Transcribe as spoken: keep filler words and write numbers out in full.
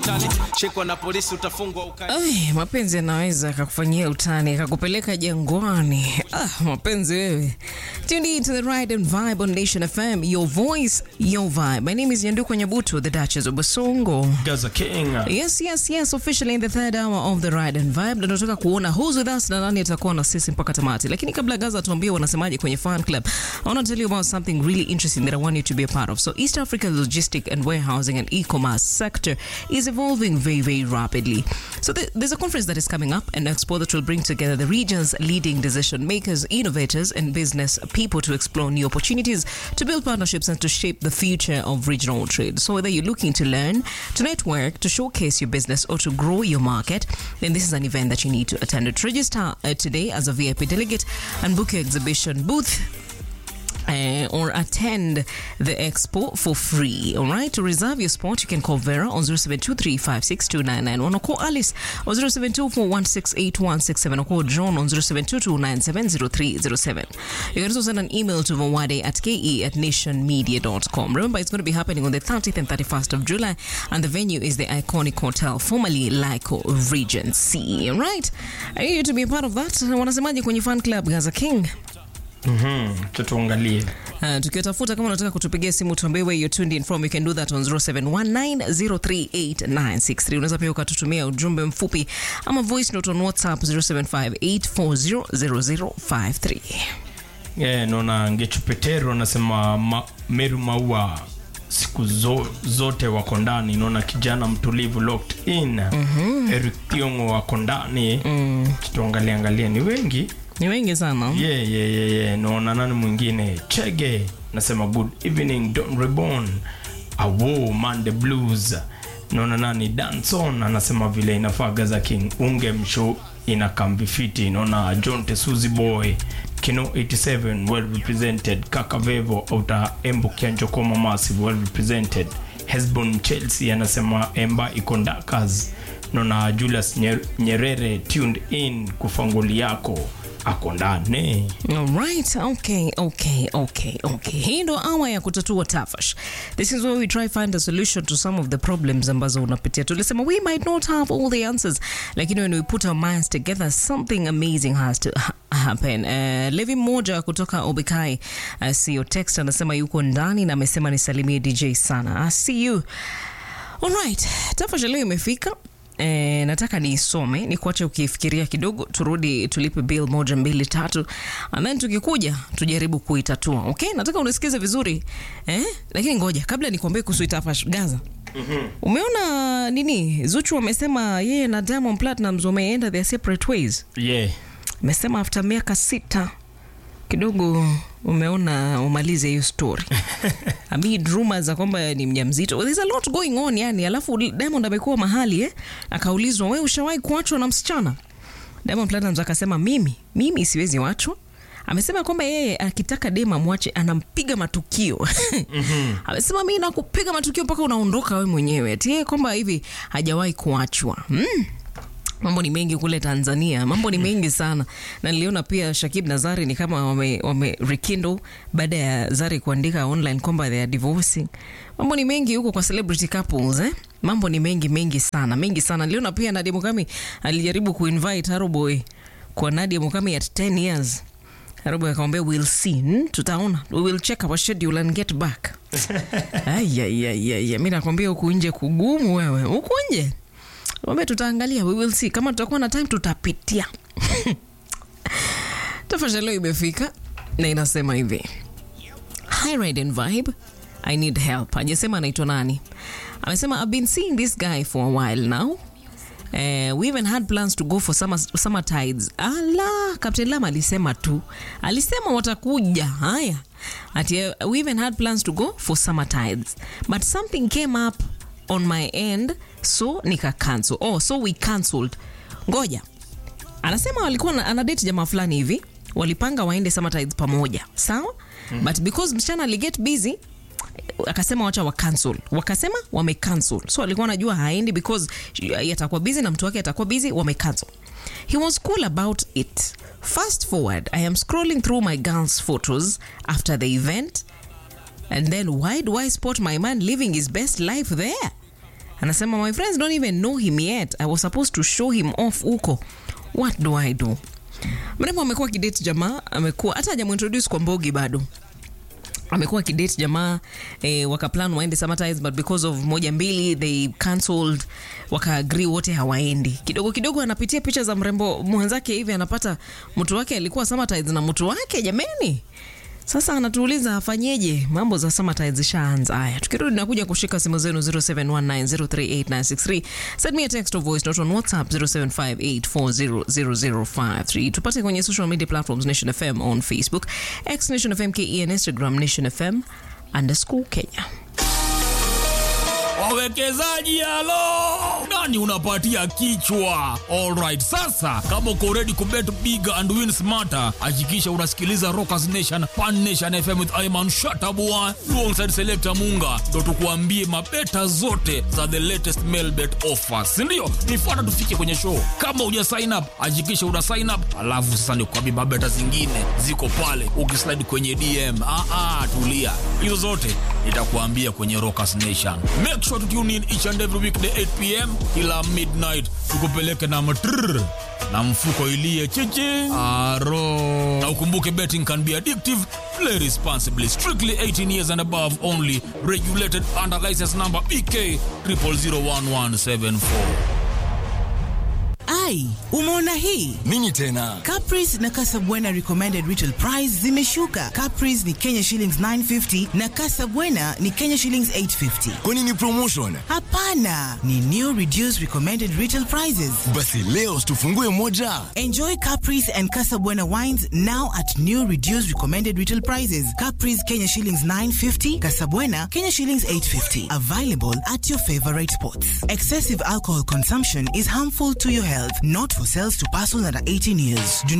utani, shikwa na polisi utafungwa ukani. Ai, mapenzi yanaweza kakufanyia utani, kakupeleka jangwani. Ah, mapenzi wewe. Tune in to the Ride and Vibe on Nation F M. Your voice, your vibe. My name is Nyanduko Nyabuto, the Duchess of Basongo. Gaza King. Yes, yes, yes. Officially in the third hour of the Ride and Vibe. Na tunataka kuona who's with us na nani atakuwa na sisi mpaka tamati. Lakini kabla Gaza tuambie wanasemaje kwenye fan club, I want to tell you about something really interesting that I want you to be a part of. So East Africa's logistic and warehousing and e-commerce sector is evolving very, very rapidly. So th- there's a conference that is coming up, an expo that will bring together the region's leading decision makers, innovators, and business people to explore new opportunities, to build partnerships, and to shape the future of regional trade. So whether you're looking to learn, to network, to showcase your business, or to grow your market, then this is an event that you need to attend. To register uh, today as a V I P delegate and book your exhibition booth. Uh, or attend the expo for free. All right, to reserve your spot, you can call Vera on zero seven two three five six two nine nine one or call Alice on zero seven two four one six eight one six seven or call John on zero seven two two nine seven zero three zero seven. You can also send an email to vawade at ke at nationmedia dot com. Remember, it's going to be happening on the thirtieth and thirty-first of July, and the venue is the iconic hotel, formerly Lyco Regency. All right, I need you to be a part of that. Wanasemaje kwenye fan club, Gaza King? Mhm, tutuangalie. Uh, tukitafuta kama unataka kutupigia simu tuambie where you're tuned in from, you can do that on zero seven one nine zero three eight nine six three. Unaweza pia ukatutumia ujumbe mfupi ama voice note on WhatsApp zero seven five eight four zero zero zero five three. Yeah, naona Ngechupetero anasema ma, Meru Maua siku zo, zote wako ndani. Naona kijana mtulivu locked in. Mm-hmm. Eric Tiongo wako ndani. Mm. Tuangalie angalia ni wengi. Ni wengi sana. Yeah, yeah, yeah, yeah. Naona nani mwingine? Chege nasema good evening Don Reborn. Awo man the blues. Naona nani? Danson anasema vile inafaa Gaza King. Unge msho ina kambi fiti. Naona John Tesuzi boy. Kino eighty-seven well represented. Kaka Vevo outa Embu Kianjo Koma Massive well represented. Hesbon Chelsea anasema Emba Ikondakas. Naona Julius Nyerere tuned in kufanguli yako. Akondane. All right, okay, okay, okay, okay. Hii ndo awa ya kutatua tafash. This is where we try find a solution to some of the problems ambazo unapitia. Tulisema we might not have all the answers, lakini when we put our minds together, something amazing has to ha- happen. Uh, Levi Moja kutoka Obikai, uh, C E O text anasema yuko ndani na amesema nisalimie D J sana. I see you. All right, tafash leo imefika. Eh, nataka niisome ni kuache ukifikiria kidogo, turudi tulipe bill moja mbili tatu, and then tukikuja tujaribu kuitatua. Okay, nataka unisikize vizuri eh, lakini ngoja kabla nikwambie kuhusu itafash Gaza. Mhm. Umeona nini Zuchu amesema yeye na Diamond Platnumz wameenda their separate ways. Yeah. Amesema after miaka sita kidogo umeona umalize hiyo story. Amid rumors za kwamba ni mjamzito. There's a lot going on yani, alafu Diamond amekuwa mahali eh akaulizwa wewe ushawahi kuachwa na msichana? Diamond Platnumz akasema mimi mimi siwezi wachwa. Amesema kwamba yeye akitaka dema mwache anampiga matukio. Mm-hmm. Amesema mimi nakupiga matukio mpaka unaondoka wewe mwenyewe. Ati yeye kwamba hivi hajawahi kuachwa. Mm. Mambo ni mengi kule Tanzania. Mambo ni mengi sana. Na niliona pia Shakib na Zari ni kama wame, wame rekindle baada ya Zari kuandika online kwamba they are divorcing. Mambo ni mengi huko kwa celebrity couples eh. Mambo ni mengi mengi sana, mengi sana. Niliona pia Nadia Mukami alijaribu kuinvite Haroboy kwa Nadia Mukami at ten years. Haroboy akamwambia we'll see. Hmm? Tutaona. We will check our schedule and get back. Ay ay ay ay. Mimi nakwambia huku nje kugumu wewe. Huku nje Wame tutaangalia, we will see. Kama tutakuwa na time tutapitia. Tafashalo imefika na inasema hivi. Hi Ride and Vibe, I need help. Hajasema anaitwa nani. Amesema I've been seeing this guy for a while now. Uh, we even had plans to go for summer, summer tides. Ala, Captain Lam alisema tu. Alisema watakuja. Haya. Ati uh, we even had plans to go for summer tides. But something came up on my end, so nika cancel. Oh, so we cancelled. Ngoja. Anasema walikuwa ana date jamaa fulani hivi, walipanga waende summer tides pamoja. Sawa? Mm-hmm. But because msichana ali get busy, akasema wacha wa cancel. Wakasema wame cancel. So alikuwa anajua haendi because yatakuwa busy na mtu wake atakuwa busy, wame cancel. He was cool about it. Fast forward, I am scrolling through my girl's photos after the event, and then why do I spot my man living his best life there? Anasema my friends don't even know him yet. I was supposed to show him off huko. What do I do? Mrembo amekuwa kidate jamaa, amekuwa hata hajamuintroduce kwa Mbogi bado. Amekuwa kidate jamaa eh, wakaplan waende Summertides but because of moja mbili they cancelled, waka agree wote hawaendi. Kidogo kidogo anapitia picha za mrembo mwenzake hivi anapata mtu wake alikuwa Summertides na mtu wake jameni. Sasa anatuuliza afanyeje? Mambo za Summertides shaanza. Haya, tukirudi na kuja kushika simu zenu zero seven one nine zero three eight nine six three. Send me a text or voice note on WhatsApp zero seven five eight four zero zero zero five three. Tupate kwenye social media platforms Nation F M on Facebook, X Nation F M K E and Instagram Nation F M underscore Kenya. Wawekezaji halo, nani unapatia kichwa? Alright, sasa kama uko ready kubet big and win smarter, hakikisha unasikiliza Rockers Nation Pan Nation F M with Ayman Shatabua alongside Selector Munga, ndo tukuambie mabeta zote za the latest mail bet offers, ndio nifuata tufike kwenye show. Kama uja sign up, hakikisha una sign up, alafu sasa nikuambie mabeta zingine ziko pale, ukislide kwenye D M. Ah ah, tulia, hizo zote nitakuambia kwenye Rockers Nation. Make sure to tune in each and every weekday eight p m ila midnight, tukupeleke na matrrr na mfuko ilie chichi aro. Na ukumbuke betting can be addictive. Play responsibly. Strictly eighteen years and above only. Regulated under license number B K zero zero zero one one seven four. Ai, umeona hii? Nini tena? Caprice na Casabwana recommended retail price zimeshuka. Caprice ni Kenya shillings nine fifty na Casabwana ni Kenya shillings eight fifty. Kwa nini promotion? Hapana, ni new reduced recommended retail prices. Basi leo tufungue moja. Enjoy Caprice and Casabwana wines now at new reduced recommended retail prices. Caprice Kenya shillings nine fifty, Casabwana Kenya shillings eight fifty. Available at your favorite spots. Excessive alcohol consumption is harmful to your health. Not for sales to persons under eighteen years. Do